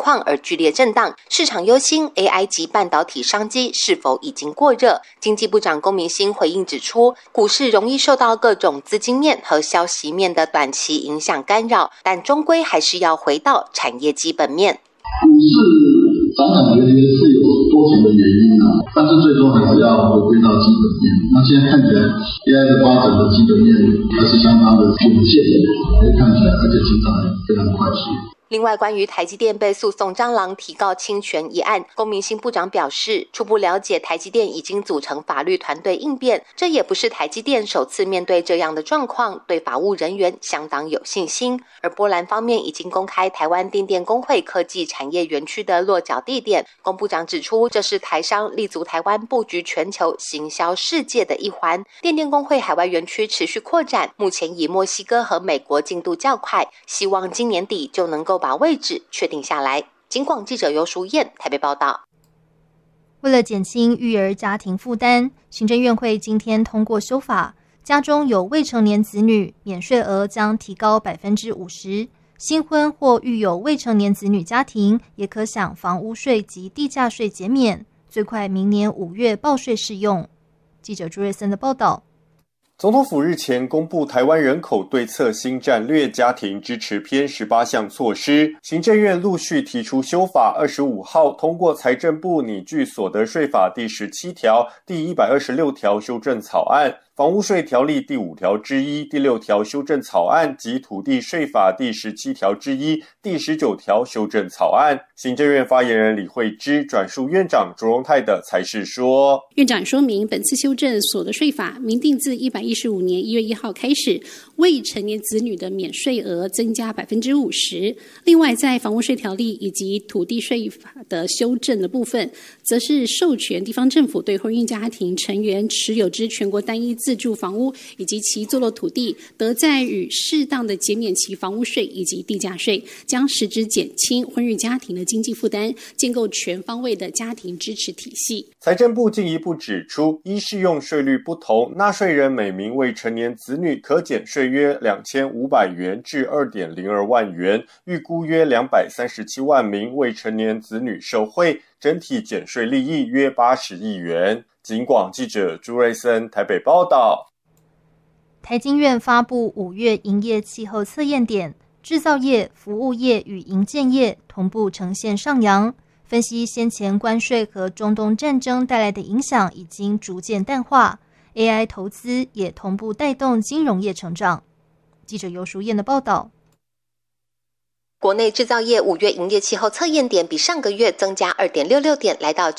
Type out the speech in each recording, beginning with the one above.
况而剧烈震荡，市场忧心 AI 及半导体商机是否已经过热。经济部长龚明鑫回应指出，股市容易受到各种资金面和消息面的短期影响干扰，但终归还是要回到产业基本面。 股市涨涨跌跌是有多重的原因但是最终还是要回归到基本面。那现在看起来 AI 的发展的基本面还是相当的稳健，可以看起来，而且成长也非常快速。 另外，关于台积电被诉讼蟑螂提告侵权一案，龚明鑫部长表示，初步了解台积电已经组成法律团队应变，这也不是台积电首次面对这样的状况，对法务人员相当有信心。而波兰方面已经公开台湾电电工会科技产业园区的落脚地点，龚部长指出，这是台商立足台湾布局全球行销世界的一环。电电工会海外园区持续扩展，目前以墨西哥和美国进度较快，希望今年底就能够把位置确定下来。警广记者尤淑燕台北报道。 为了减轻育儿家庭负担，行政院会今天通过修法，家中有未成年子女，免税额将提高 50%， 新婚或育有未成年子女家庭也可享房屋税及地价税减免，最快明年5月报税适用。记者朱瑞森的报道。 总统府日前公布台湾人口对策新战略家庭支持篇18项措施，行政院陆续提出修法，25号通过财政部拟具所得税法第17条、第126条修正草案、房屋税条例第5条之一、第6条修正草案及土地税法第17条之一、第19条修正草案。行政院发言人李惠芝转述院长卓荣泰的裁示说， 院长说明，本次修正所得税法明定自115年1月1号开始，未成年子女的免税额增加 50%。另外，在房屋税条例以及土地税法的修正的部分，则是授权地方政府对婚姻家庭成员持有之全国单一自住房屋以及其坐落土地，得在予适当的减免其房屋税以及地价税，将实质减轻婚育家庭的经济负担，建构全方位的家庭支持体系。 财政部进一步指出，依适用税率不同，纳税人每名未成年子女可减税约2500元至 2.02 万元，预估约237万名未成年子女受惠，整体减税利益约80亿元。警广记者朱瑞森台北报道。 台经院发布5月营业气候测验点，制造业、服务业与营建业同步呈现上扬。分析先前关税和中东战争带来的影响已经逐渐淡化， AI 投资也同步带动金融业成长。记者尤淑燕的报道。 国内制造业5月营业气候测验点比上个月增加 2.66 点，来到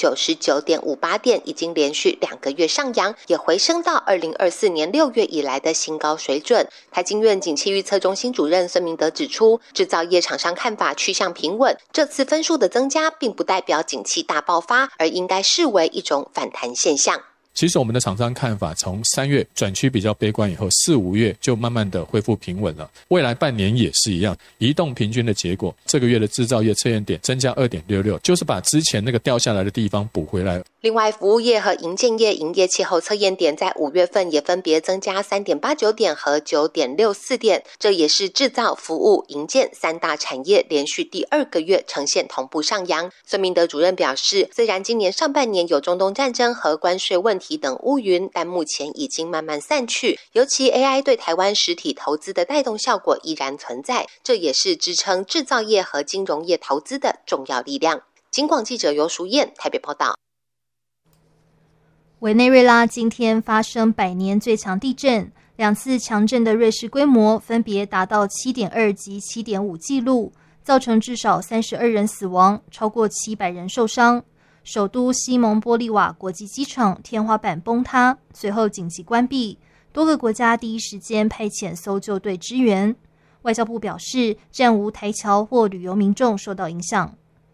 99.58 点，已经连续2个月上扬，也回升到2024年6月以来的新高水准。台经院景气预测中心主任孙明德指出，制造业厂商看法趋向平稳，这次分数的增加并不代表景气大爆发，而应该视为一种反弹现象。 其实我们的厂商看法从3月转趋比较悲观以后，4、5月就慢慢的恢复平稳了。未来半年也是一样，移动平均的结果，这个月的制造业测验点增加 2.66， 就是把之前那个掉下来的地方补回来。 另外，服务业和营建业营业气候测验点在5月份也分别增加 3.89 点和 9.64 点，这也是制造、服务、营建3大产业连续第2个月呈现同步上扬。孙明德主任表示，虽然今年上半年有中东战争和关税问题等乌云，但目前已经慢慢散去，尤其 AI 对台湾实体投资的带动效果依然存在，这也是支撑制造业和金融业投资的重要力量。警广记者尤淑燕台北报道。 委内瑞拉今天发生100年最强地震，2次强震的瑞士规模分别达到 7.2 及 7.5 纪录，造成至少32人死亡，超过700人受伤。首都西蒙波利瓦国际机场天花板崩塌，随后紧急关闭，多个国家第一时间派遣搜救队支援。外交部表示，暂无台侨或旅游民众受到影响。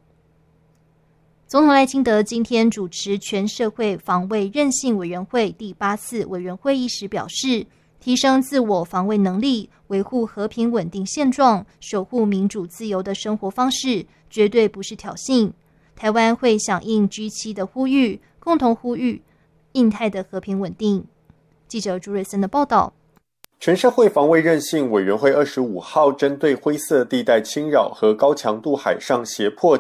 总统赖清德今天主持全社会防卫韧性委员会第8次委员会议时表示，提升自我防卫能力，维护和平稳定现状，守护民主自由的生活方式，绝对不是挑衅。台湾会响应 G7 的呼吁，共同呼吁印太的和平稳定。记者朱瑞森的报道。 全社会防卫韧性委员会25号针对灰色地带侵扰和高强度海上胁迫